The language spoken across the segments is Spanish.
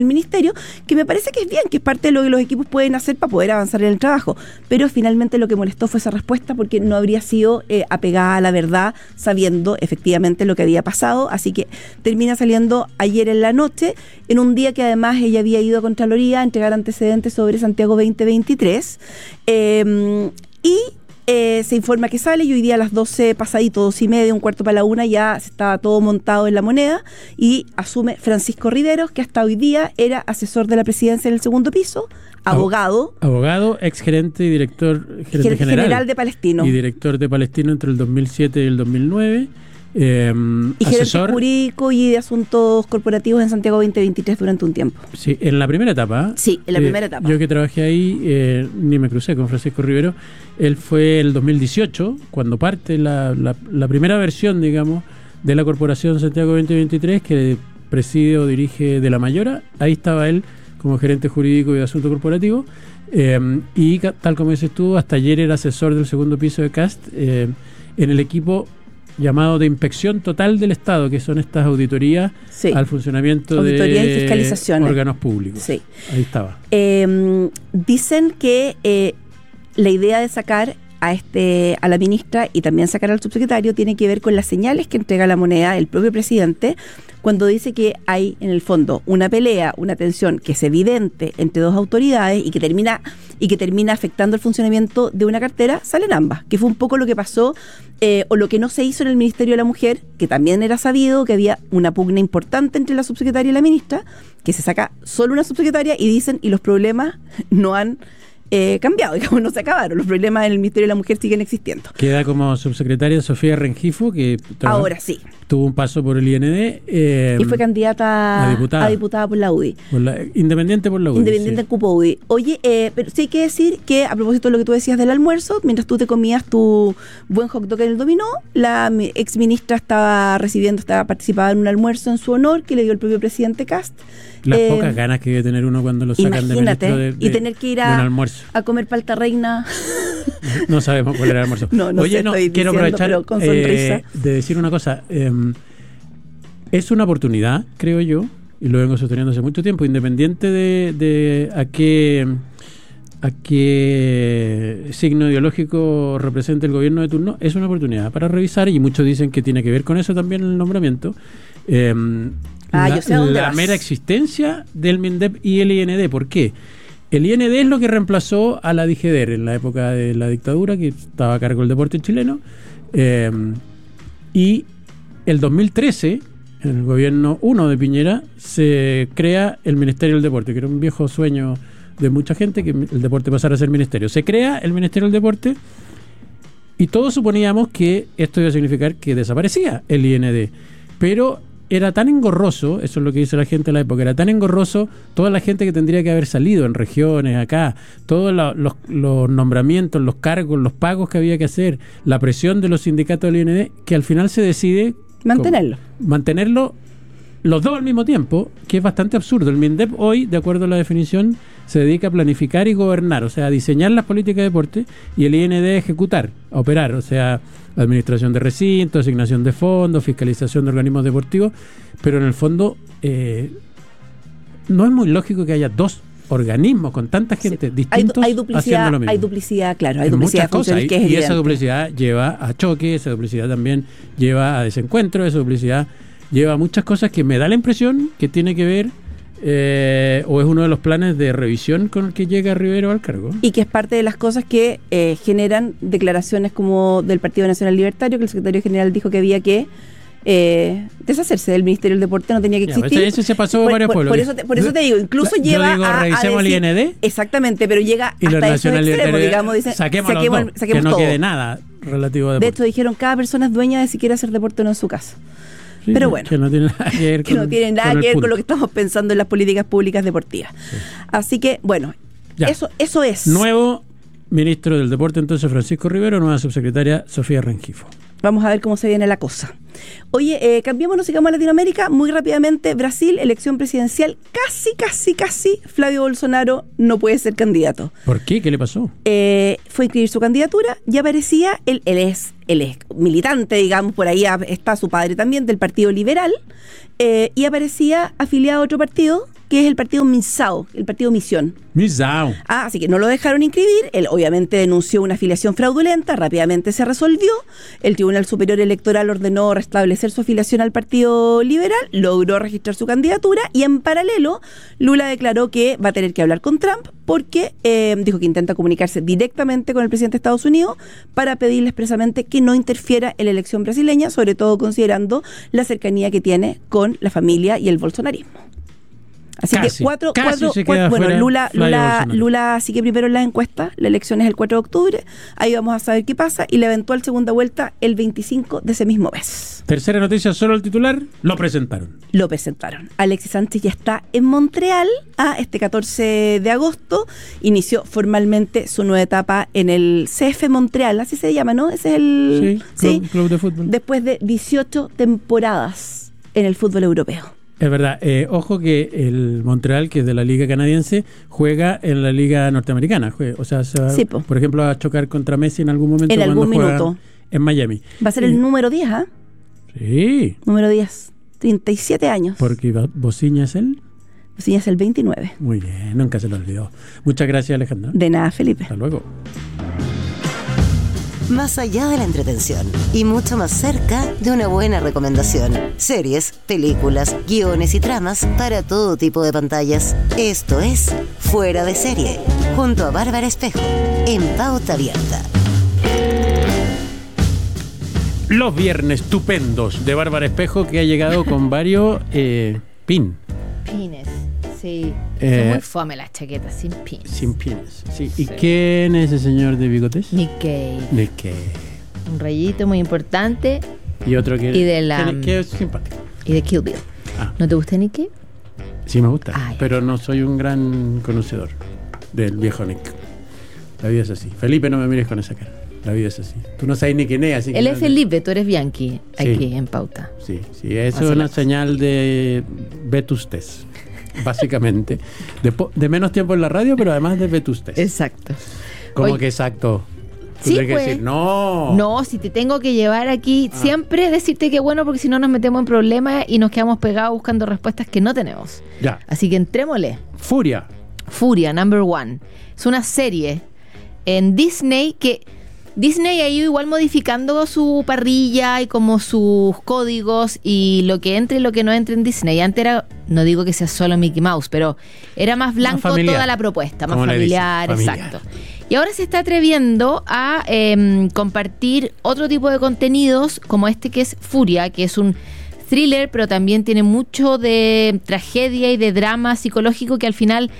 el ministerio, que me parece que es bien, que es parte de lo que los equipos pueden hacer para poder avanzar en el trabajo, pero finalmente lo que molestó fue esa respuesta porque no habría sido apegada a la verdad, sabiendo efectivamente lo que había pasado, así que termina saliendo ayer en la noche, en un día que además ella había ido a Contraloría a entregar antecedentes sobre Santiago 2023, se informa que sale y hoy día a las 12 pasadito, 12:30, 1:45 ya estaba todo montado en la Moneda y asume Francisco Riveros, que hasta hoy día era asesor de la presidencia en el segundo piso, abogado, exgerente y gerente general de Palestino. Y director de Palestino entre el 2007 y el 2009. Y gerente jurídico y de asuntos corporativos en Santiago 2023 durante un tiempo. Sí, en la primera etapa. Sí, en la primera etapa. Yo que trabajé ahí, ni me crucé con Francisco Rivero. Él fue el 2018, cuando parte la primera versión, digamos, de la Corporación Santiago 2023, que preside o dirige de la Mayora. Ahí estaba él como gerente jurídico y de asuntos corporativos. Y tal como dices tú, hasta ayer era asesor del segundo piso de CAST en el equipo llamado de inspección total del Estado, que son estas auditorías al funcionamiento auditoría de y fiscalizaciones. Órganos públicos. Sí. Ahí estaba. Dicen que la idea de sacar a la ministra y también sacar al subsecretario tiene que ver con las señales que entrega la Moneda el propio presidente cuando dice que hay en el fondo una pelea, una tensión que es evidente entre dos autoridades y que termina afectando el funcionamiento de una cartera. Salen ambas, que fue un poco lo que pasó o lo que no se hizo en el Ministerio de la Mujer, que también era sabido que había una pugna importante entre la subsecretaria y la ministra, que se saca solo una subsecretaria y dicen, y los problemas no han cambiado, digamos, no se acabaron. Los problemas en el Ministerio de la Mujer siguen existiendo. Queda como subsecretaria Sofía Rengifo, que ahora sí tuvo un paso por el IND. Y fue candidata a diputada por la UDI. Independiente por la UDI. Independiente en cupo UDI. Oye, pero sí hay que decir que, a propósito de lo que tú decías del almuerzo, mientras tú te comías tu buen hot dog en el dominó, la ex ministra estaba participando en un almuerzo en su honor que le dio el propio presidente Kast. Las pocas ganas que debe tener uno cuando lo sacan de ministro y tener que ir a comer palta reina. No sabemos cuál era el almuerzo. Oye, quiero aprovechar de decir una cosa. Es una oportunidad, creo yo, y lo vengo sosteniendo hace mucho tiempo, independiente de a qué signo ideológico representa el gobierno de turno, es una oportunidad para revisar, y muchos dicen que tiene que ver con eso también el nombramiento, la mera existencia del MINDEP y el IND. ¿Por qué? El IND es lo que reemplazó a la DIGEDER en la época de la dictadura, que estaba a cargo del deporte chileno, y el 2013, en el gobierno 1 de Piñera, se crea el Ministerio del Deporte, que era un viejo sueño de mucha gente, que el deporte pasara a ser ministerio. Se crea el Ministerio del Deporte y todos suponíamos que esto iba a significar que desaparecía el IND, pero era tan engorroso, eso es lo que dice la gente de la época, era tan engorroso toda la gente que tendría que haber salido en regiones, acá, todos los nombramientos, los cargos, los pagos que había que hacer, la presión de los sindicatos del IND, que al final se decide mantenerlo los dos al mismo tiempo, que es bastante absurdo. El MINDEP hoy, de acuerdo a la definición, se dedica a planificar y gobernar, o sea, a diseñar las políticas de deporte, y el IND a ejecutar, a operar, o sea, administración de recintos, asignación de fondos, fiscalización de organismos deportivos, pero en el fondo no es muy lógico que haya dos organismos con tanta gente distintos haciendo lo mismo. Hay duplicidad, claro, hay en duplicidad muchas cosas, que es y esa duplicidad lleva a choque, esa duplicidad también lleva a desencuentro, esa duplicidad lleva a muchas cosas que me da la impresión que tiene que ver o es uno de los planes de revisión con el que llega Rivero al cargo. Y que es parte de las cosas que generan declaraciones como del Partido Nacional Libertario, que el secretario general dijo que había que deshacerse del Ministerio del Deporte, no tenía que existir. Eso se pasó por varios pueblos. Por eso te digo, incluso lleva revisemos decir, el IND. Exactamente, pero llega y hasta esos extremos, digamos, dicen, saquemos que no todo. Quede nada relativo a deporte. De hecho, dijeron, cada persona es dueña de si quiere hacer deporte o no en su casa. Sí, pero bueno, que no tiene nada que ver, con lo que estamos pensando en las políticas públicas deportivas. Sí. Así que, bueno, eso es. Nuevo ministro del Deporte, entonces, Francisco Rivero, nueva subsecretaria Sofía Rengifo. Vamos a ver cómo se viene la cosa. Oye, cambiémonos, sigamos a Latinoamérica muy rápidamente. Brasil, elección presidencial, casi, Flavio Bolsonaro no puede ser candidato. ¿Por qué? ¿Qué le pasó? Fue a inscribir su candidatura y aparecía, él es militante, digamos, por ahí está su padre también, del Partido Liberal, y aparecía afiliado a otro partido, que es el partido MISAO, el partido Misión. MISAO. Así que no lo dejaron inscribir. Él obviamente denunció una afiliación fraudulenta, rápidamente se resolvió. El Tribunal Superior Electoral ordenó restablecer su afiliación al Partido Liberal, logró registrar su candidatura y en paralelo Lula declaró que va a tener que hablar con Trump porque dijo que intenta comunicarse directamente con el presidente de Estados Unidos para pedirle expresamente que no interfiera en la elección brasileña, sobre todo considerando la cercanía que tiene con la familia y el bolsonarismo. Así casi, que bueno, Lula sigue primero en las encuestas, la elección es el 4 de octubre, ahí vamos a saber qué pasa, y la eventual segunda vuelta el 25 de ese mismo mes. Tercera noticia, solo el titular, lo presentaron. Alexis Sánchez ya está en Montreal, este 14 de agosto, inició formalmente su nueva etapa en el CF Montreal, así se llama, ¿no? Ese es el... Club de fútbol. Después de 18 temporadas en el fútbol europeo. Es verdad, ojo que el Montreal, que es de la liga canadiense, juega en la liga norteamericana. O sea, se va, por ejemplo, a chocar contra Messi en algún momento. En algún minuto. En Miami. Va a ser el número 10, ¿ah? Sí. Número 10. 37 años. Porque Bociña es él. Bociña es el 29. Muy bien, nunca se lo olvidó. Muchas gracias, Alejandra. De nada, Felipe. Hasta luego. Más allá de la entretención y mucho más cerca de una buena recomendación. Series, películas, guiones y tramas para todo tipo de pantallas. Esto es Fuera de Serie, junto a Bárbara Espejo, en Pauta Abierta. Los viernes estupendos de Bárbara Espejo, que ha llegado con varios pines. Sí, son muy fome las chaquetas, sin pines. Sin pines, sí. ¿Y quién es ese señor de bigotes? Nick Cave. Un rayito muy importante. Y otro que... Y de la... que es simpático. Y de Kill Bill. ¿No te gusta Nick Cave? Sí me gusta, pero no soy un gran conocedor del viejo Nick. La vida es así. Felipe, no me mires con esa cara. La vida es así. Tú no sabes ni quién es, así que... Él es Felipe, tú eres Bianchi, aquí en Pauta. Sí, eso es una señal de vetustés. Básicamente, de menos tiempo en la radio, pero además de vetustes. Exacto. ¿Cómo que exacto? Sí, tienes que decir, no, si te tengo que llevar aquí, siempre decirte que bueno, porque si no nos metemos en problemas y nos quedamos pegados buscando respuestas que no tenemos. Ya. Así que entrémosle. Furia, Number One. Es una serie en Disney que Disney ha ido igual modificando su parrilla y como sus códigos y lo que entra y lo que no entra en Disney. Antes era, no digo que sea solo Mickey Mouse, pero era más blanco toda la propuesta, más familiar, exacto. Y ahora se está atreviendo a compartir otro tipo de contenidos como este que es Furia, que es un thriller, pero también tiene mucho de tragedia y de drama psicológico que al final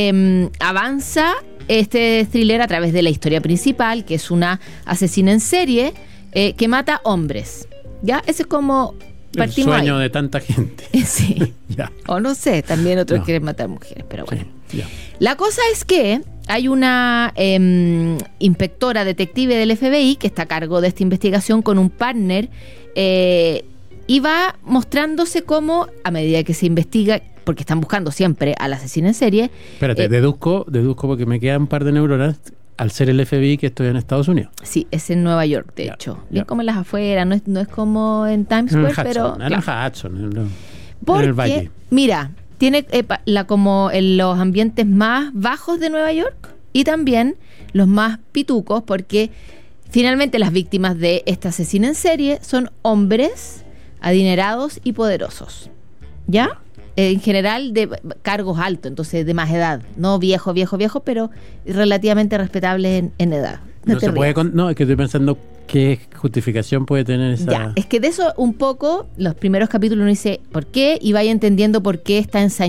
avanza este thriller a través de la historia principal, que es una asesina en serie que mata hombres. ¿Ya? Ese es como... el sueño de tanta gente. Sí. Ya. O no sé, también otros quieren matar mujeres, pero bueno. Sí, ya. La cosa es que hay una inspectora detective del FBI que está a cargo de esta investigación con un partner y va mostrándose como, a medida que se investiga, porque están buscando siempre al asesino en serie. Espérate, deduzco porque me quedan un par de neuronas al ser el FBI que estoy en Estados Unidos. Sí, es en Nueva York, de hecho. Bien como en las afueras, no es como en Times Square, pero... En Hudson, porque, en el Valle. Mira, tiene como en los ambientes más bajos de Nueva York y también los más pitucos, porque finalmente las víctimas de esta asesina en serie son hombres adinerados y poderosos. ¿Ya? En general de cargos altos, entonces de más edad, no viejo, pero relativamente respetables en edad. No se puede es que estoy pensando qué justificación puede tener esa... Ya, es que de eso un poco, los primeros capítulos uno dice ¿por qué? Y vaya entendiendo por qué está ensañado